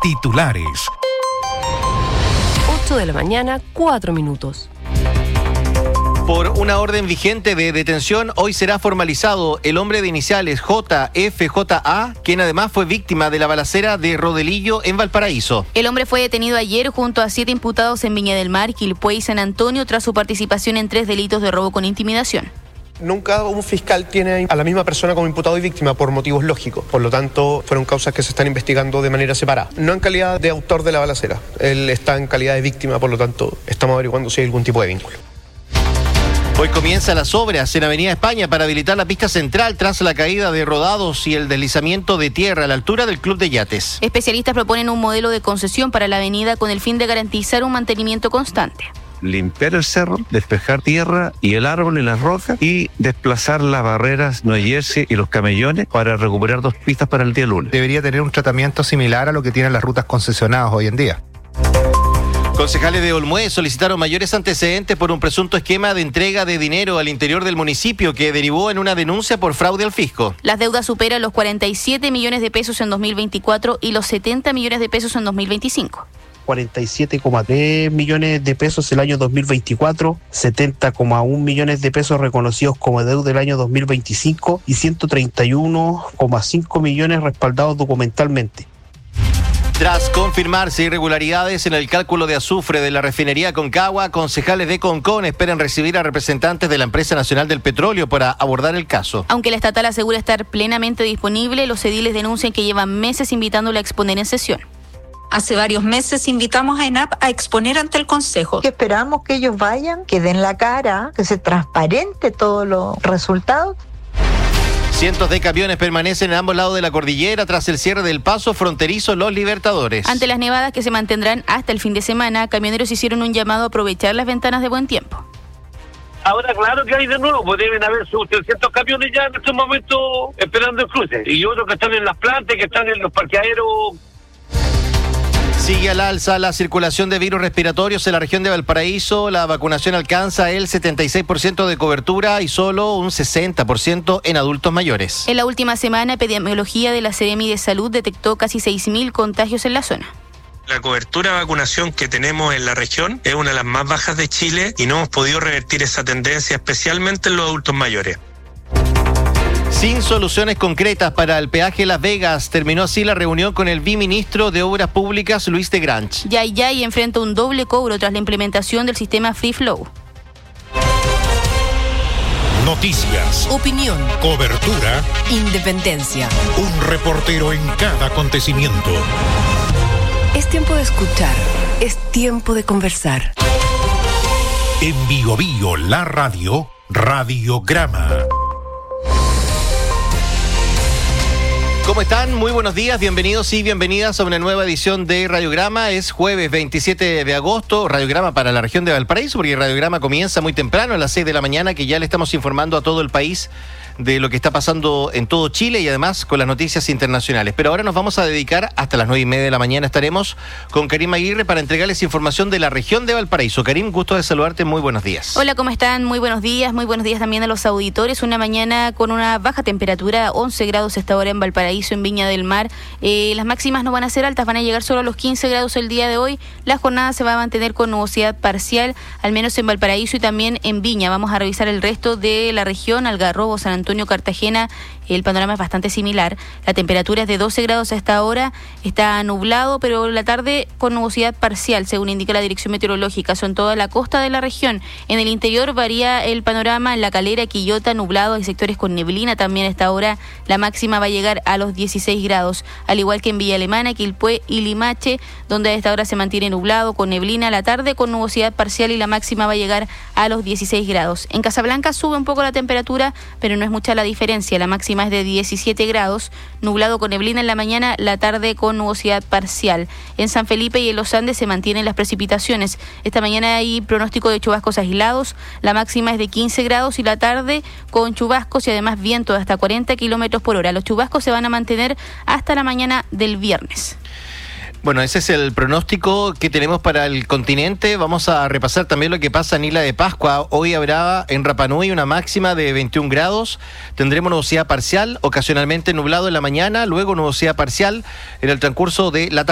Titulares. 8 de la mañana, 4 minutos. Por una orden vigente de detención, hoy será formalizado el hombre de iniciales JFJA, quien además fue víctima de la balacera de Rodelillo en Valparaíso. El hombre fue detenido ayer junto a 7 imputados en Viña del Mar, Quilpué y San Antonio tras su participación en 3 delitos de robo con intimidación. Nunca un fiscal tiene a la misma persona como imputado y víctima por motivos lógicos. Por lo tanto, fueron causas que se están investigando de manera separada. No en calidad de autor de la balacera. Él está en calidad de víctima, por lo tanto, estamos averiguando si hay algún tipo de vínculo. Hoy comienzan las obras en Avenida España para habilitar la pista central tras la caída de rodados y el deslizamiento de tierra a la altura del Club de Yates. Especialistas proponen un modelo de concesión para la avenida con el fin de garantizar un mantenimiento constante. Limpiar el cerro, despejar tierra y el árbol y las rocas y desplazar las barreras Nueva Jersey y los camellones para recuperar 2 pistas para el día lunes. Debería tener un tratamiento similar a lo que tienen las rutas concesionadas hoy en día. Concejales de Olmué solicitaron mayores antecedentes por un presunto esquema de entrega de dinero al interior del municipio que derivó en una denuncia por fraude al fisco. Las deudas superan los 47 millones de pesos en 2024 y los 70 millones de pesos en 2025. 47,3 millones de pesos el año 2024, 70,1 millones de pesos reconocidos como deuda del año 2025 y 131,5 millones respaldados documentalmente. Tras confirmarse irregularidades en el cálculo de azufre de la refinería Aconcagua, concejales de Concón esperan recibir a representantes de la Empresa Nacional del Petróleo para abordar el caso. Aunque la estatal asegura estar plenamente disponible, los ediles denuncian que llevan meses invitándola a exponer en sesión. Hace varios meses invitamos a ENAP a exponer ante el Consejo. Que esperamos que ellos vayan, que den la cara, que se transparente todos los resultados. Cientos de camiones permanecen en ambos lados de la cordillera tras el cierre del paso fronterizo Los Libertadores. Ante las nevadas que se mantendrán hasta el fin de semana, camioneros hicieron un llamado a aprovechar las ventanas de buen tiempo. Ahora claro que hay de nuevo, pues deben haber sus 300 camiones ya en estos momentos esperando el cruce. Y otros que están en las plantas, que están en los parqueaderos. Sigue al alza la circulación de virus respiratorios en la región de Valparaíso. La vacunación alcanza el 76% de cobertura y solo un 60% en adultos mayores. En la última semana, epidemiología de la Seremi de Salud detectó casi 6.000 contagios en la zona. La cobertura de vacunación que tenemos en la región es una de las más bajas de Chile y no hemos podido revertir esa tendencia, especialmente en los adultos mayores. Sin soluciones concretas para el peaje Las Vegas, terminó así la reunión con el viceministro de Obras Públicas, Luis de Granch. Yay enfrenta un doble cobro tras la implementación del sistema Free Flow. Noticias, Opinión, cobertura, independencia. un reportero en cada acontecimiento. Es tiempo de escuchar, es tiempo de conversar. En Bio Bio, la radio, Radiograma. ¿Cómo están? Muy buenos días, bienvenidos y bienvenidas a una nueva edición de Radiograma. Es jueves 27 de agosto, Radiograma para la región de Valparaíso, porque Radiograma comienza muy temprano, a las 6 de la mañana, que ya le estamos informando a todo el país de lo que está pasando en todo Chile y además con las noticias internacionales. Pero ahora nos vamos a dedicar, hasta las 9:30 de la mañana estaremos con Karim Aguirre para entregarles información de la región de Valparaíso. Karim, gusto de saludarte, muy buenos días. Hola, ¿cómo están? Muy buenos días también a los auditores. Una mañana con una baja temperatura, 11 grados esta hora en Valparaíso, en Viña del Mar. Las máximas no van a ser altas, van a llegar solo a los 15 grados el día de hoy. La jornada se va a mantener con nubosidad parcial, al menos en Valparaíso y también en Viña. Vamos a revisar el resto de la región, Algarrobo, San Antonio, Cartagena. El panorama es bastante similar. La temperatura es de 12 grados a esta hora, está nublado, pero la tarde con nubosidad parcial, según indica la Dirección Meteorológica. Son toda la costa de la región. En el interior varía el panorama, en La Calera, Quillota, nublado, hay sectores con neblina también a esta hora. La máxima va a llegar a los 16 grados, al igual que en Villa Alemana, Quilpué y Limache, donde a esta hora se mantiene nublado, con neblina, la tarde con nubosidad parcial y la máxima va a llegar a los 16 grados. En Casablanca sube un poco la temperatura, pero no es mucha la diferencia. La máxima es de 17 grados, nublado con neblina en la mañana, la tarde con nubosidad parcial. En San Felipe y en los Andes se mantienen las precipitaciones. Esta mañana hay pronóstico de chubascos aislados, la máxima es de 15 grados y la tarde con chubascos y además viento de hasta 40 kilómetros por hora. Los chubascos se van a mantener hasta la mañana del viernes. Bueno, ese es el pronóstico que tenemos para el continente. Vamos a repasar también lo que pasa en Isla de Pascua. Hoy habrá en Rapa Nui una máxima de 21 grados. Tendremos nubosidad parcial, ocasionalmente nublado en la mañana, luego nubosidad parcial en el transcurso de la tarde.